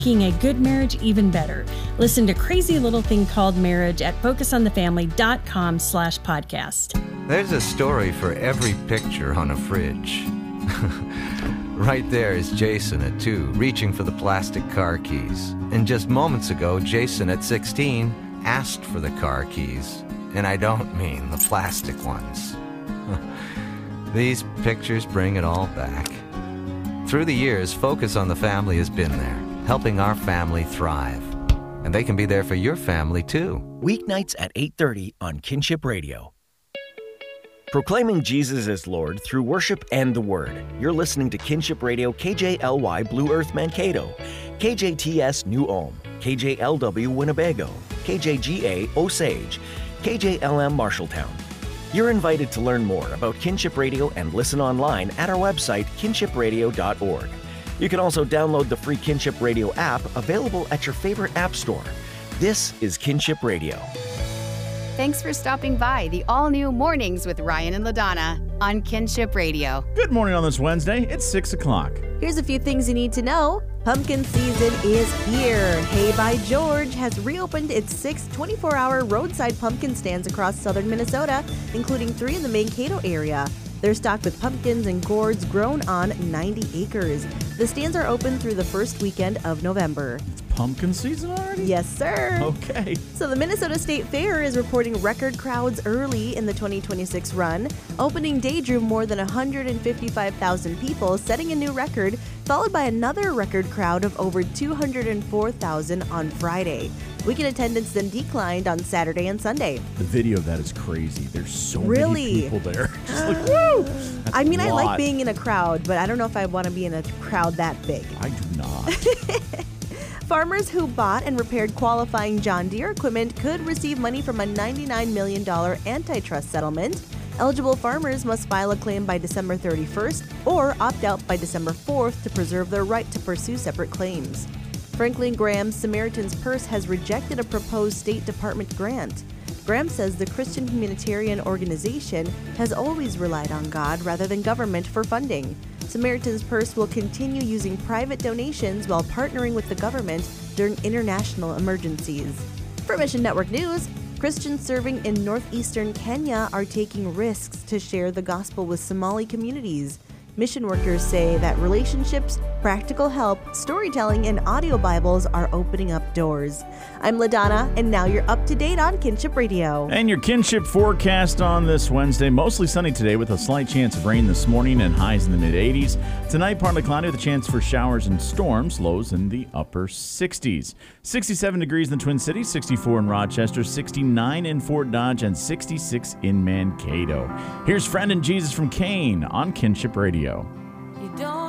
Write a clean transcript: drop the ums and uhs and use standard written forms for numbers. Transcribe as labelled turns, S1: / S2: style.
S1: making a good marriage even better. Listen to Crazy Little Thing Called Marriage at focusonthefamily.com/podcast.
S2: There's a story for every picture on a fridge. Right there is Jason at 2, reaching for the plastic car keys. And just moments ago, Jason at 16 asked for the car keys. And I don't mean the plastic ones. These pictures bring it all back. Through the years, Focus on the Family has been there, helping our family thrive. And they can be there for your family, too.
S3: Weeknights at 8:30 on Kinship Radio. Proclaiming Jesus as Lord through worship and the Word. You're listening to Kinship Radio KJLY Blue Earth Mankato, KJTS New Ulm, KJLW Winnebago, KJGA Osage, KJLM Marshalltown. You're invited to learn more about Kinship Radio and listen online at our website, kinshipradio.org. You can also download the free Kinship Radio app available at your favorite app store. This is Kinship Radio.
S4: Thanks for stopping by the all-new Mornings with Ryan and LaDonna on Kinship Radio.
S5: Good morning on this Wednesday. It's 6 o'clock.
S6: Here's a few things you need to know. Pumpkin season is here. Hay by George has reopened its 6 24-hour roadside pumpkin stands across southern Minnesota, including 3 in the Mankato area. They're stocked with pumpkins and gourds grown on 90 acres. The stands are open through the first weekend of November.
S5: It's pumpkin season already?
S6: Yes, sir.
S5: Okay.
S6: So the Minnesota State Fair is reporting record crowds early in the 2026 run. Opening day drew more than 155,000 people, setting a new record, followed by another record crowd of over 204,000 on Friday. Weekend attendance then declined on Saturday and Sunday.
S5: The video of that is crazy. There's so
S6: Really?
S5: many people there. Just like, woo! That's
S6: I mean,
S5: a
S6: I
S5: lot.
S6: like being in a crowd, but I don't know if I want to be in a crowd that big.
S5: I do not.
S6: Farmers who bought and repaired qualifying John Deere equipment could receive money from a $99 million antitrust settlement. Eligible farmers must file a claim by December 31st or opt out by December 4th to preserve their right to pursue separate claims. Franklin Graham's Samaritan's Purse has rejected a proposed State Department grant. Graham says the Christian humanitarian organization has always relied on God rather than government for funding. Samaritan's Purse will continue using private donations while partnering with the government during international emergencies. For Mission Network News, Christians serving in northeastern Kenya are taking risks to share the gospel with Somali communities. Mission workers say that relationships, practical help, storytelling, and audio Bibles are opening up doors. I'm LaDonna, and now you're up to date on Kinship Radio.
S5: And your Kinship forecast on this Wednesday. Mostly sunny today with a slight chance of rain this morning and highs in the mid-80s. Tonight, partly cloudy with a chance for showers and storms, lows in the upper 60s. 67 degrees in the Twin Cities, 64 in Rochester, 69 in Fort Dodge, and 66 in Mankato. Here's Friend and Jesus from Kane on Kinship Radio.